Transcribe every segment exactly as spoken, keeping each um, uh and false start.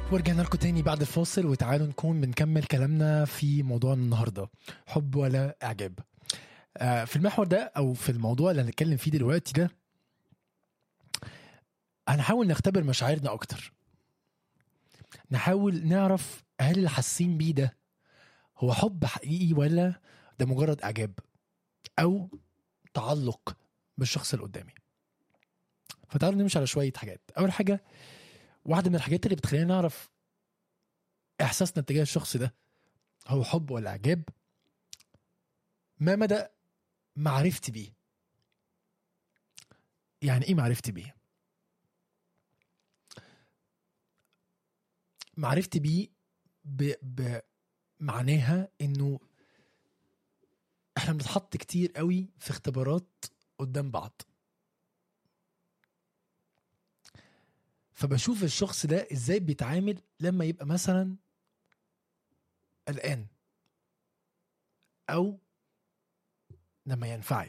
ورجعنا لكم تاني بعد الفاصل، وتعالوا نكون بنكمل كلامنا في موضوع النهاردة، حب ولا إعجاب. آه في المحور ده أو في الموضوع اللي هنتكلم فيه دلوقتي ده، هنحاول نختبر مشاعرنا أكتر، نحاول نعرف هل اللي حاسين بيه ده هو حب حقيقي ولا ده مجرد إعجاب أو تعلق بالشخص اللي قدامي. فتعالوا نمشي على شوية حاجات. أول حاجة، واحدة من الحاجات اللي بتخلينا نعرف إحساسنا تجاه الشخص ده هو حب ولا إعجاب، ما مدى معرفتي بيه. يعني إيه معرفتي بيه؟ معرفتي بيه ب... بمعناها إنه إحنا بنتحط كتير قوي في اختبارات قدام بعض، فبشوف الشخص ده إزاي بيتعامل لما يبقى مثلا قلقان أو لما ينفعل،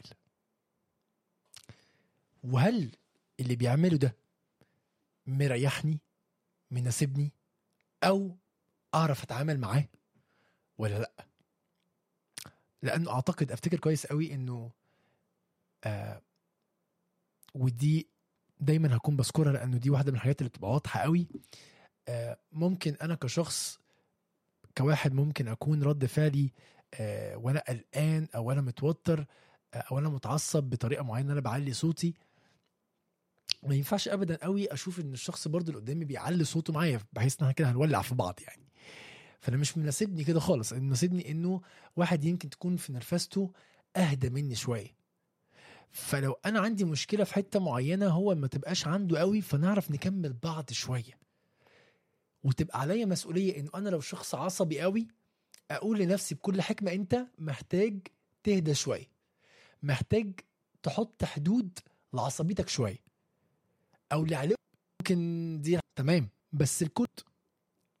وهل اللي بيعمله ده مريحني مناسبني أو أعرف أتعامل معاه ولا لأ. لأنه أعتقد أفتكر كويس قوي إنه آه ودي دايما هكون بذكرها لأنه دي واحدة من الحاجات اللي بتبقى واضحة قوي. آه ممكن أنا كشخص كواحد ممكن أكون رد فعلي آه وأنا قلقان أو أنا متوتر آه أو أنا متعصب بطريقة معينة، أنا بعلي صوتي. ما ينفعش أبدا قوي أشوف إن الشخص برضو اللي قدامي بيعلي صوته معايا بحيث إن كده هنولع في بعض يعني. فأنا مش مناسبني كده خالص. مناسبني إنه واحد يمكن تكون في نرفزته أهدى مني شوية، فلو أنا عندي مشكلة في حتة معينة هو ما تبقاش عنده قوي، فنعرف نكمل بعض شوية. وتبقى عليا مسؤولية إنه أنا لو شخص عصبي قوي أقول لنفسي بكل حكمة أنت محتاج تهدى شوية، محتاج تحط حدود لعصبيتك شوية، أو اللي عليه ممكن دي تمام، بس الكل